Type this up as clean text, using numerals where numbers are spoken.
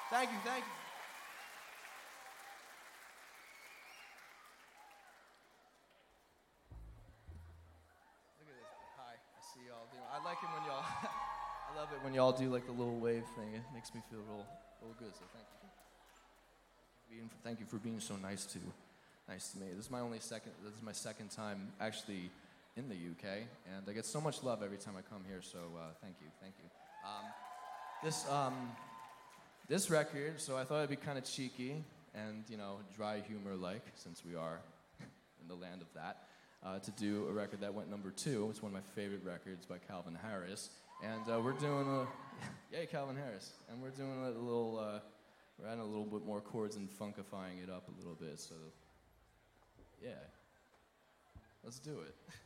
Thank you, thank you. Look at this. Hi, I see y'all doing. I like it when y'all. I love it when y'all do like the little wave thing. It makes me feel real good. So thank you. Thank you for being so nice to me. This is my second time actually in the UK, and I get so much love every time I come here. So thank you. This this record. So I thought it'd be kind of cheeky and dry humor like, since we are in the land of that, to do a record that went number 2. It's one of my favorite records by Calvin Harris, and we're doing yay Calvin Harris, and we're doing a little. We're adding a little bit more chords and funkifying it up a little bit. So yeah, let's do it.